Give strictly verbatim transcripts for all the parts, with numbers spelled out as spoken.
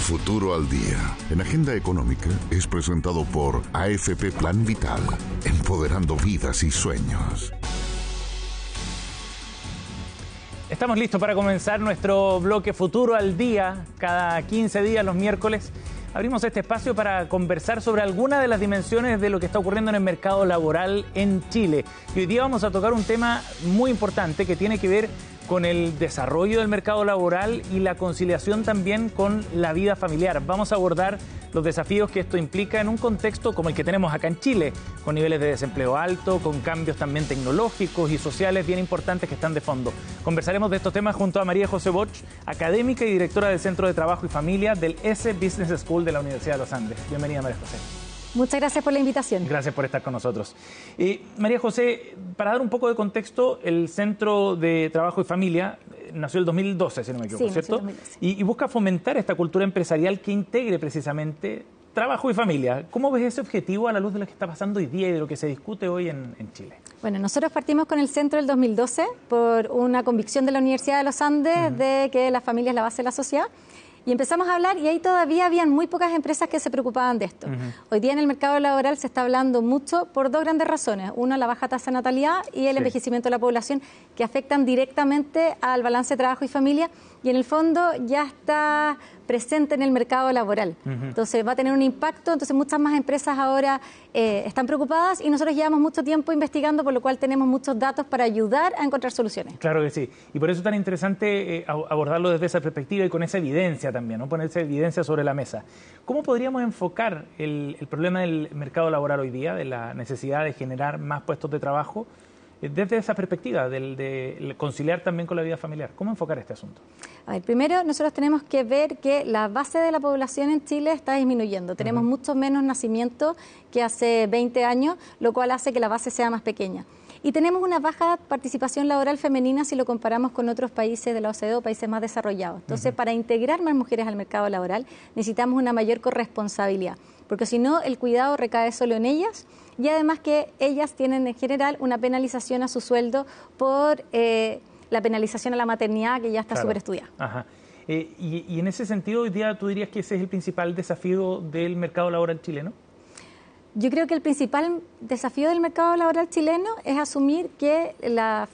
Futuro al Día, en Agenda Económica, es presentado por A F P Plan Vital, empoderando vidas y sueños. Estamos listos para comenzar nuestro bloque Futuro al Día. Cada quince días, los miércoles, abrimos este espacio para conversar sobre alguna de las dimensiones de lo que está ocurriendo en el mercado laboral en Chile. Y hoy día vamos a tocar un tema muy importante que tiene que ver con el desarrollo del mercado laboral y la conciliación también con la vida familiar. Vamos a abordar los desafíos que esto implica en un contexto como el que tenemos acá en Chile, con niveles de desempleo alto, con cambios también tecnológicos y sociales bien importantes que están de fondo. Conversaremos de estos temas junto a María José Boch, académica y directora del Centro de Trabajo y Familia del S Business School de la Universidad de los Andes. Bienvenida, María José. Muchas gracias por la invitación. Gracias por estar con nosotros. Eh, María José, para dar un poco de contexto, el Centro de Trabajo y Familia nació el dos mil doce, si no me equivoco, sí, ¿cierto? dos mil doce. Y, y busca fomentar esta cultura empresarial que integre precisamente trabajo y familia. ¿Cómo ves ese objetivo a la luz de lo que está pasando hoy día y de lo que se discute hoy en, en Chile? Bueno, nosotros partimos con el centro del dos mil doce por una convicción de la Universidad de los Andes uh-huh. de que la familia es la base de la sociedad. Y empezamos a hablar y ahí todavía habían muy pocas empresas que se preocupaban de esto. Uh-huh. Hoy día en el mercado laboral se está hablando mucho por dos grandes razones. Una, la baja tasa de natalidad y el sí. envejecimiento de la población, que afectan directamente al balance de trabajo y familia. Y en el fondo ya está presente en el mercado laboral. Uh-huh. Entonces va a tener un impacto. Entonces muchas más empresas ahora eh, están preocupadas y nosotros llevamos mucho tiempo investigando, por lo cual tenemos muchos datos para ayudar a encontrar soluciones. Claro que sí. Y por eso es tan interesante eh, abordarlo desde esa perspectiva y con esa evidencia también, ¿no? Ponerse evidencia sobre la mesa. ¿Cómo podríamos enfocar el, el problema del mercado laboral hoy día, de la necesidad de generar más puestos de trabajo, eh, desde esa perspectiva, del, de conciliar también con la vida familiar? ¿Cómo enfocar este asunto? A ver, primero nosotros tenemos que ver que la base de la población en Chile está disminuyendo. Tenemos uh-huh. mucho menos nacimientos que hace veinte años, lo cual hace que la base sea más pequeña. Y tenemos una baja participación laboral femenina si lo comparamos con otros países de la O C D E o países más desarrollados. Entonces, uh-huh. para integrar más mujeres al mercado laboral necesitamos una mayor corresponsabilidad, porque si no, el cuidado recae solo en ellas y además que ellas tienen en general una penalización a su sueldo por eh, la penalización a la maternidad que ya está súper claro. estudiada. Ajá. Eh, y, y en ese sentido, hoy día tú dirías que ese es el principal desafío del mercado laboral chileno. Yo creo que el principal desafío del mercado laboral chileno es asumir que la,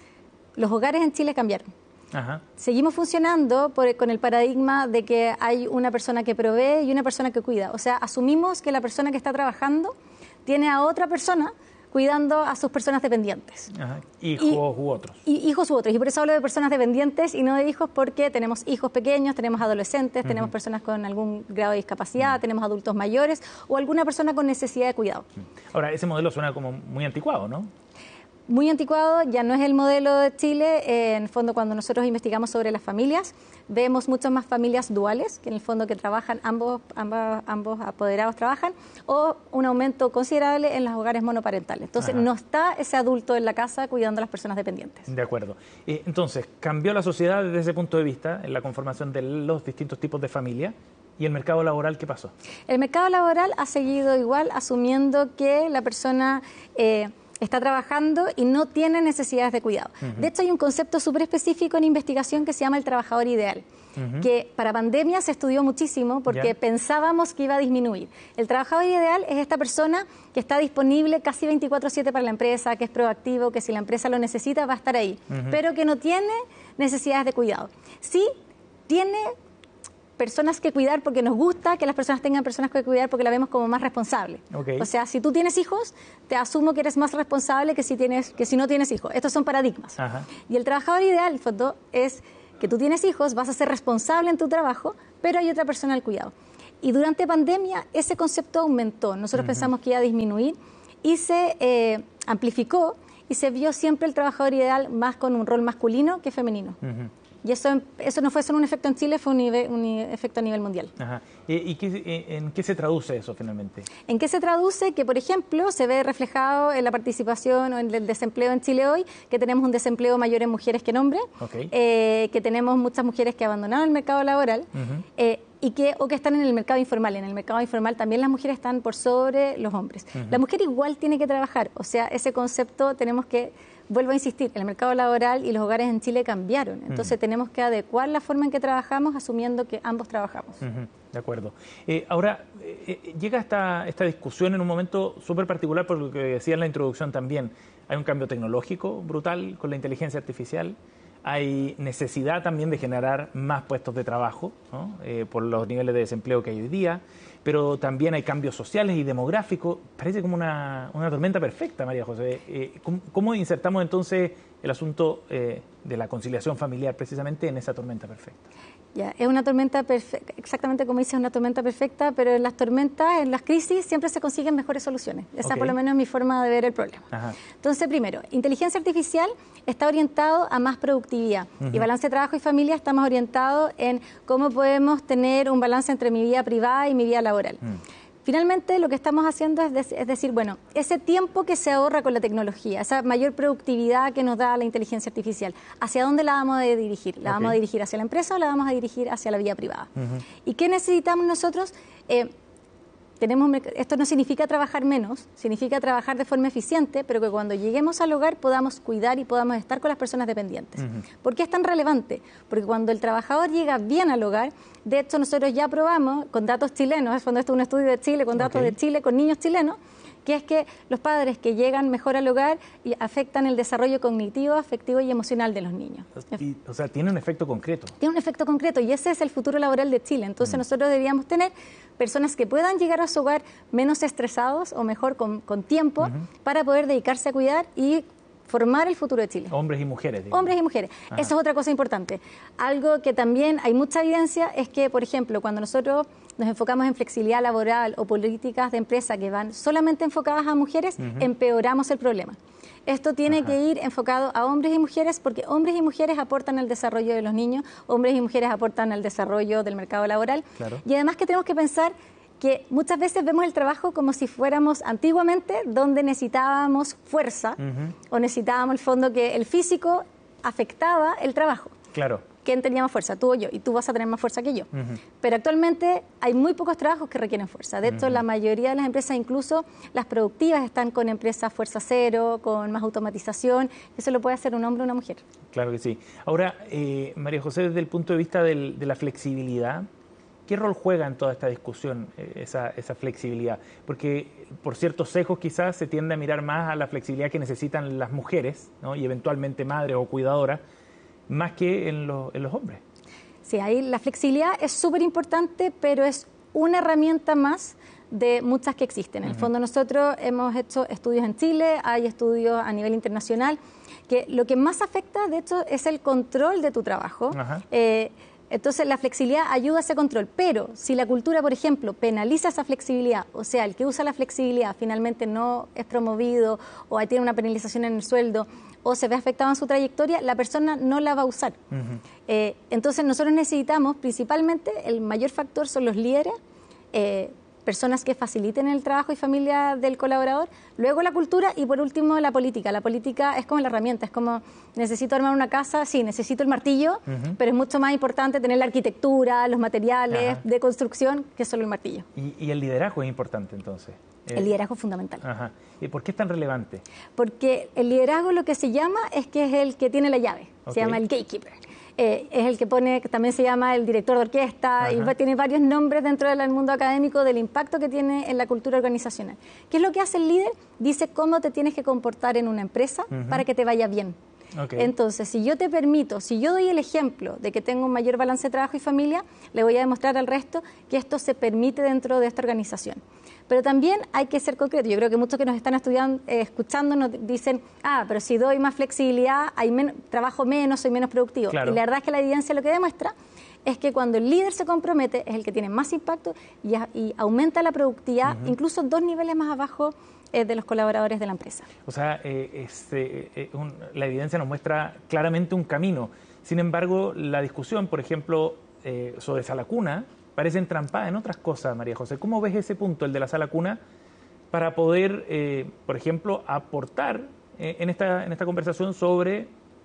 los hogares en Chile cambiaron. Ajá. Seguimos funcionando por, con el paradigma de que hay una persona que provee y una persona que cuida. O sea, asumimos que la persona que está trabajando tiene a otra persona cuidando a sus personas dependientes. Ajá. Hijos y, u otros. Y hijos u otros. Y por eso hablo de personas dependientes y no de hijos, porque tenemos hijos pequeños, tenemos adolescentes, uh-huh. tenemos personas con algún grado de discapacidad, uh-huh. tenemos adultos mayores o alguna persona con necesidad de cuidado. Ahora, ese modelo suena como muy anticuado, ¿no? Muy anticuado, ya no es el modelo de Chile. Eh, en el fondo, cuando nosotros investigamos sobre las familias, vemos muchas más familias duales, que en el fondo que trabajan, ambos, ambos, ambos apoderados trabajan, o un aumento considerable en los hogares monoparentales. Entonces, Ajá. no está ese adulto en la casa cuidando a las personas dependientes. De acuerdo. Eh, entonces, ¿cambió la sociedad desde ese punto de vista en la conformación de los distintos tipos de familia? ¿Y el mercado laboral qué pasó? El mercado laboral ha seguido igual, asumiendo que la persona Eh, está trabajando y no tiene necesidades de cuidado. Uh-huh. De hecho, hay un concepto súper específico en investigación que se llama el trabajador ideal, uh-huh. que para pandemia se estudió muchísimo porque yeah. pensábamos que iba a disminuir. El trabajador ideal es esta persona que está disponible casi veinticuatro siete para la empresa, que es proactivo, que si la empresa lo necesita va a estar ahí, uh-huh. pero que no tiene necesidades de cuidado. Sí tiene personas que cuidar porque nos gusta que las personas tengan personas que cuidar porque la vemos como más responsable. Okay. O sea, si tú tienes hijos, te asumo que eres más responsable que si, tienes, que si no tienes hijos. Estos son paradigmas. Ajá. Y el trabajador ideal, foto, es que tú tienes hijos, vas a ser responsable en tu trabajo, pero hay otra persona al cuidado. Y durante pandemia ese concepto aumentó. Nosotros uh-huh. pensamos que iba a disminuir y se eh, amplificó y se vio siempre el trabajador ideal más con un rol masculino que femenino. Uh-huh. Y eso, eso no fue solo un efecto en Chile, fue un, nivel, un efecto a nivel mundial. Ajá. ¿Y, y qué, en qué se traduce eso finalmente? ¿En qué se traduce? Que, por ejemplo, se ve reflejado en la participación o en el desempleo en Chile hoy, que tenemos un desempleo mayor en mujeres que en hombres, okay. eh, que tenemos muchas mujeres que abandonaron el mercado laboral, uh-huh. eh, y que, o que están en el mercado informal. En el mercado informal también las mujeres están por sobre los hombres. Uh-huh. La mujer igual tiene que trabajar, o sea, ese concepto tenemos que vuelvo a insistir, el mercado laboral y los hogares en Chile cambiaron. Entonces uh-huh. tenemos que adecuar la forma en que trabajamos asumiendo que ambos trabajamos. Uh-huh. De acuerdo. Eh, ahora, eh, llega esta, esta discusión en un momento súper particular por lo que decía en la introducción también. Hay un cambio tecnológico brutal con la inteligencia artificial. Hay necesidad también de generar más puestos de trabajo, ¿no? eh, por los niveles de desempleo que hay hoy día, pero también hay cambios sociales y demográficos. Parece como una, una tormenta perfecta, María José. Eh, ¿cómo, ¿Cómo insertamos entonces el asunto eh, de la conciliación familiar precisamente en esa tormenta perfecta? Ya, es una tormenta perfecta, exactamente como dices, es una tormenta perfecta, pero en las tormentas, en las crisis, siempre se consiguen mejores soluciones. Esa okay. por lo menos es mi forma de ver el problema. Ajá. Entonces, primero, inteligencia artificial está orientado a más productividad uh-huh. y balance de trabajo y familia está más orientado en cómo podemos tener un balance entre mi vida privada y mi vida laboral. Uh-huh. Finalmente, lo que estamos haciendo es, de, es decir, bueno, ese tiempo que se ahorra con la tecnología, esa mayor productividad que nos da la inteligencia artificial, ¿hacia dónde la vamos a dirigir? ¿La okay. vamos a dirigir hacia la empresa o la vamos a dirigir hacia la vida privada? Uh-huh. ¿Y qué necesitamos nosotros? Eh, tenemos, esto no significa trabajar menos, significa trabajar de forma eficiente, pero que cuando lleguemos al hogar podamos cuidar y podamos estar con las personas dependientes. Uh-huh. ¿Por qué es tan relevante? Porque cuando el trabajador llega bien al hogar, de hecho nosotros ya probamos con datos chilenos, cuando esto es un estudio de Chile, con datos okay. de Chile, con niños chilenos, que es que los padres que llegan mejor al hogar y afectan el desarrollo cognitivo, afectivo y emocional de los niños. Y, o sea, tiene un efecto concreto. Tiene un efecto concreto y ese es el futuro laboral de Chile. Entonces mm. nosotros deberíamos tener personas que puedan llegar a su hogar menos estresados o mejor con, con tiempo uh-huh. para poder dedicarse a cuidar y formar el futuro de Chile. Hombres y mujeres. Digamos. Hombres y mujeres. Ajá. Eso es otra cosa importante. Algo que también hay mucha evidencia es que, por ejemplo, cuando nosotros nos enfocamos en flexibilidad laboral o políticas de empresa que van solamente enfocadas a mujeres, uh-huh. empeoramos el problema. Esto tiene Ajá. que ir enfocado a hombres y mujeres porque hombres y mujeres aportan al desarrollo de los niños, hombres y mujeres aportan al desarrollo del mercado laboral. Claro. Y además que tenemos que pensar que muchas veces vemos el trabajo como si fuéramos antiguamente, donde necesitábamos fuerza uh-huh. o necesitábamos el fondo que el físico afectaba el trabajo. Claro. ¿Quién tenía más fuerza? Tú o yo, y tú vas a tener más fuerza que yo. Uh-huh. Pero actualmente hay muy pocos trabajos que requieren fuerza. De hecho, uh-huh. la mayoría de las empresas, incluso las productivas, están con empresas fuerza cero, con más automatización. Eso lo puede hacer un hombre o una mujer. Claro que sí. Ahora, eh, María José, desde el punto de vista del, de la flexibilidad, ¿qué rol juega en toda esta discusión eh, esa, esa flexibilidad? Porque por ciertos sesgos quizás se tiende a mirar más a la flexibilidad que necesitan las mujeres, ¿no? Y eventualmente madres o cuidadoras, más que en, lo, en los hombres. Sí, ahí la flexibilidad es súper importante, pero es una herramienta más de muchas que existen. En el uh-huh. fondo nosotros hemos hecho estudios en Chile, hay estudios a nivel internacional, que lo que más afecta, de hecho, es el control de tu trabajo. Uh-huh. Eh, Entonces, la flexibilidad ayuda a ese control, pero si la cultura, por ejemplo, penaliza esa flexibilidad, o sea, el que usa la flexibilidad finalmente no es promovido o tiene una penalización en el sueldo o se ve afectado en su trayectoria, la persona no la va a usar. Uh-huh. Eh, entonces, nosotros necesitamos, principalmente, el mayor factor son los líderes, eh, personas que faciliten el trabajo y familia del colaborador, luego la cultura y por último la política. La política es como la herramienta, es como necesito armar una casa, sí, necesito el martillo, uh-huh. pero es mucho más importante tener la arquitectura, los materiales Ajá. de construcción que solo el martillo. ¿Y, y el liderazgo es importante entonces? El eh, liderazgo es fundamental. Ajá. ¿Y por qué es tan relevante? Porque el liderazgo lo que se llama es que es el que tiene la llave, okay. se llama el gatekeeper. Eh, es el que pone, que también se llama el director de orquesta, Ajá. y va, tiene varios nombres dentro del mundo académico del impacto que tiene en la cultura organizacional. ¿Qué es lo que hace el líder? Dice cómo te tienes que comportar en una empresa uh-huh. para que te vaya bien. Okay. Entonces, si yo te permito, si yo doy el ejemplo de que tengo un mayor balance de trabajo y familia, le voy a demostrar al resto que esto se permite dentro de esta organización. Pero también hay que ser concreto. Yo creo que muchos que nos están estudiando, eh, escuchando nos dicen, ah, pero si doy más flexibilidad, hay men- trabajo menos, soy menos productivo. Claro. Y la verdad es que la evidencia lo que demuestra es que cuando el líder se compromete es el que tiene más impacto y, a, y aumenta la productividad, uh-huh. incluso dos niveles más abajo eh, de los colaboradores de la empresa. O sea, eh, este, eh, un, la evidencia nos muestra claramente un camino. Sin embargo, la discusión, por ejemplo, eh, sobre sala cuna, parece entrampada en otras cosas, María José. ¿Cómo ves ese punto, el de la sala cuna, para poder, eh, por ejemplo, aportar eh, en, esta, en esta conversación sobre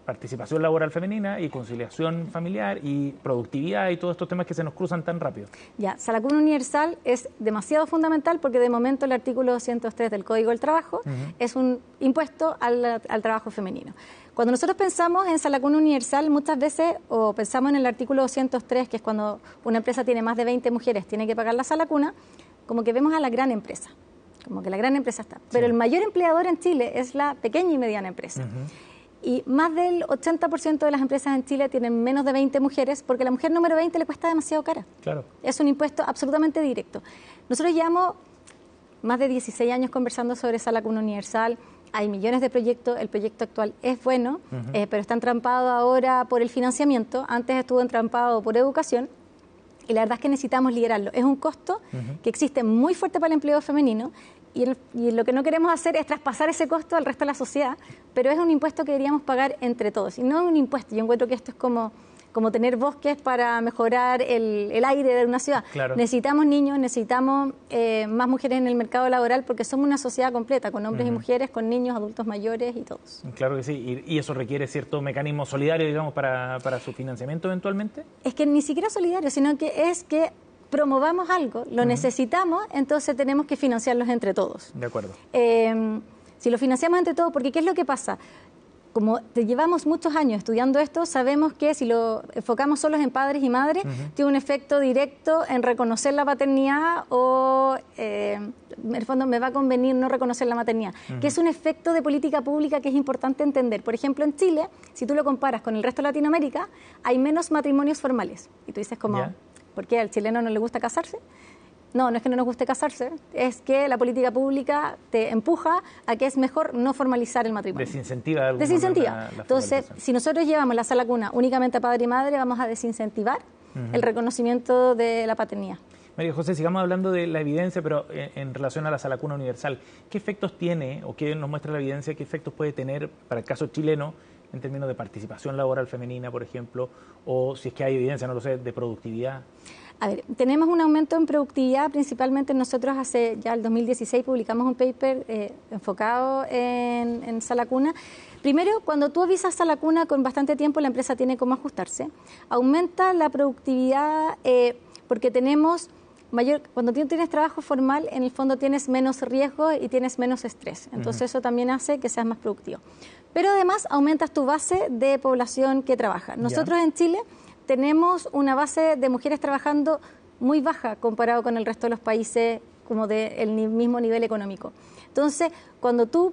participación laboral femenina y conciliación familiar y productividad y todos estos temas que se nos cruzan tan rápido. Ya, Sala Cuna Universal es demasiado fundamental porque de momento el artículo doscientos tres del Código del Trabajo uh-huh. es un impuesto al, al trabajo femenino. Cuando nosotros pensamos en Sala Cuna Universal, muchas veces, o pensamos en el artículo doscientos tres, que es cuando una empresa tiene más de veinte mujeres, tiene que pagar la Sala Cuna, como que vemos a la gran empresa, como que la gran empresa está. Pero sí. el mayor empleador en Chile es la pequeña y mediana empresa. Uh-huh. Y más del ochenta por ciento de las empresas en Chile tienen menos de veinte mujeres, porque la mujer número veinte le cuesta demasiado cara. Claro. Es un impuesto absolutamente directo. Nosotros llevamos más de dieciséis años conversando sobre Sala Cuna Universal. Hay millones de proyectos, el proyecto actual es bueno, uh-huh. eh, pero está entrampado ahora por el financiamiento, antes estuvo entrampado por educación, y la verdad es que necesitamos liderarlo. Es un costo uh-huh. que existe muy fuerte para el empleo femenino, y, el, y lo que no queremos hacer es traspasar ese costo al resto de la sociedad, pero es un impuesto que deberíamos pagar entre todos, y no un impuesto. Yo encuentro que esto es como... como tener bosques para mejorar el, el aire de una ciudad. Claro. Necesitamos niños, necesitamos eh, más mujeres en el mercado laboral porque somos una sociedad completa, con hombres uh-huh. y mujeres, con niños, adultos mayores y todos. Claro que sí, y, y eso requiere cierto mecanismo solidario, digamos, para, para su financiamiento eventualmente. Es que ni siquiera solidario, sino que es que promovamos algo, lo uh-huh. necesitamos, entonces tenemos que financiarlos entre todos. De acuerdo. Eh, si lo financiamos entre todos, porque ¿qué es lo que pasa? Como te llevamos muchos años estudiando esto, sabemos que si lo enfocamos solos en padres y madres, uh-huh. tiene un efecto directo en reconocer la paternidad o, eh, en el fondo, me va a convenir no reconocer la maternidad, uh-huh. que es un efecto de política pública que es importante entender. Por ejemplo, en Chile, si tú lo comparas con el resto de Latinoamérica, hay menos matrimonios formales. Y tú dices como, yeah. ¿por qué al chileno no le gusta casarse? No, no es que no nos guste casarse, es que la política pública te empuja a que es mejor no formalizar el matrimonio. Desincentiva. De desincentiva. La, la Entonces, si nosotros llevamos la Sala Cuna únicamente a padre y madre, vamos a desincentivar uh-huh. el reconocimiento de la paternidad. María José, sigamos hablando de la evidencia, pero en, en relación a la Sala Cuna Universal, ¿qué efectos tiene o qué nos muestra la evidencia, qué efectos puede tener para el caso chileno en términos de participación laboral femenina, por ejemplo, o si es que hay evidencia, no lo sé, de productividad? A ver, tenemos un aumento en productividad, principalmente nosotros hace ya el dos mil dieciséis publicamos un paper eh, enfocado en, en Sala Cuna. Primero, cuando tú avisas Sala Cuna con bastante tiempo, la empresa tiene cómo ajustarse. Aumenta la productividad eh, porque tenemos mayor, cuando tienes trabajo formal, en el fondo tienes menos riesgo y tienes menos estrés. Entonces uh-huh. eso también hace que seas más productivo. Pero además aumentas tu base de población que trabaja. Nosotros yeah. en Chile tenemos una base de mujeres trabajando muy baja comparado con el resto de los países como del mismo nivel económico. Entonces, cuando tú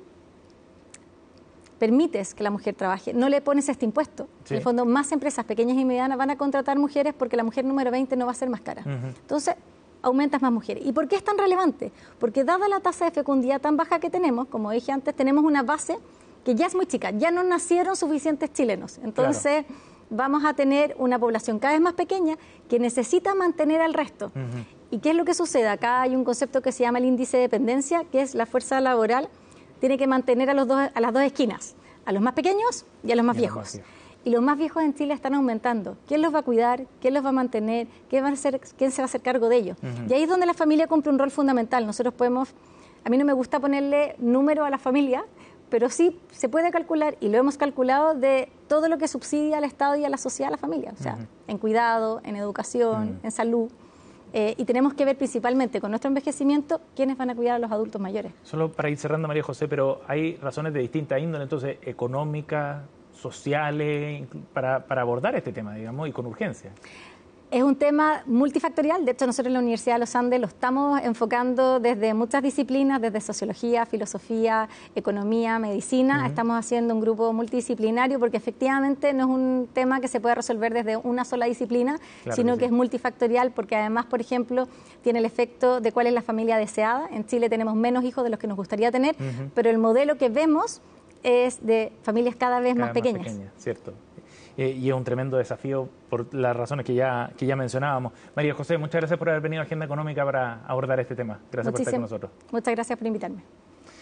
permites que la mujer trabaje, no le pones este impuesto, sí. en el fondo más empresas pequeñas y medianas van a contratar mujeres porque la mujer número veinte no va a ser más cara. Uh-huh. Entonces, aumentas más mujeres. ¿Y por qué es tan relevante? Porque dada la tasa de fecundidad tan baja que tenemos, como dije antes, tenemos una base que ya es muy chica, ya no nacieron suficientes chilenos. Entonces... Claro. vamos a tener una población cada vez más pequeña que necesita mantener al resto. Uh-huh. ¿Y qué es lo que sucede? Acá hay un concepto que se llama el índice de dependencia, que es la fuerza laboral, tiene que mantener a, los dos, a las dos esquinas, a los más pequeños y a los más y viejos. Los más viejos. Y los más viejos en Chile están aumentando. ¿Quién los va a cuidar? ¿Quién los va a mantener? ¿Quién, va a hacer, quién se va a hacer cargo de ellos? Uh-huh. Y ahí es donde la familia cumple un rol fundamental. Nosotros podemos, a mí no me gusta ponerle número a la familia, pero sí se puede calcular, y lo hemos calculado, de todo lo que subsidia al Estado y a la sociedad, a la familia, o sea, uh-huh. en cuidado, en educación, uh-huh. en salud, eh, y tenemos que ver principalmente con nuestro envejecimiento quiénes van a cuidar a los adultos mayores. Solo para ir cerrando, María José, pero hay razones de distinta índole, entonces, económicas, sociales, para, para abordar este tema, digamos, y con urgencia. Es un tema multifactorial, de hecho nosotros en la Universidad de los Andes lo estamos enfocando desde muchas disciplinas, desde sociología, filosofía, economía, medicina, uh-huh. estamos haciendo un grupo multidisciplinario porque efectivamente no es un tema que se puede resolver desde una sola disciplina, claro sino que, sí. que es multifactorial porque además, por ejemplo, tiene el efecto de cuál es la familia deseada. En Chile tenemos menos hijos de los que nos gustaría tener, uh-huh. pero el modelo que vemos es de familias cada vez cada más pequeñas. Más pequeñas, cierto. Eh, y es un tremendo desafío por las razones que ya, que ya mencionábamos. María José, muchas gracias por haber venido a Agenda Económica para abordar este tema. Gracias Muchísimo. por estar con nosotros. Muchas gracias por invitarme.